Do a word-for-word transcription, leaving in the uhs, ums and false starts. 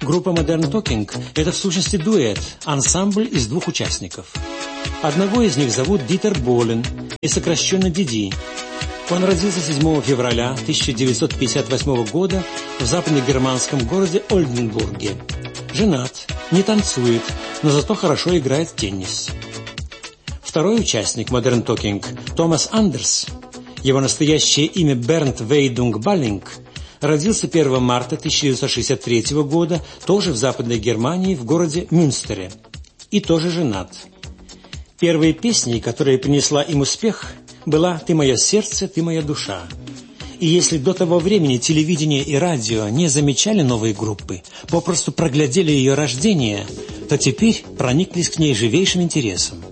Группа Modern Talking – это в сущности дуэт, ансамбль из двух участников. Одного из них зовут Дитер Болен, и сокращенно Диди. Он родился седьмого февраля тысяча девятьсот пятьдесят восьмого года в западно-германском городе Ольденбурге. Женат, не танцует, но зато хорошо играет в теннис. Второй участник Modern Talking – Томас Андерс. Его настоящее имя Бернт Вейдунг Баллинг. Родился первого марта тысяча девятьсот шестьдесят третьего года, тоже в Западной Германии, в городе Мюнстере. И тоже женат. Первой песней, которая принесла им успех, была «Ты мое сердце, ты моя душа». И если до того времени телевидение и радио не замечали новой группы, попросту проглядели ее рождение, то теперь прониклись к ней живейшим интересом.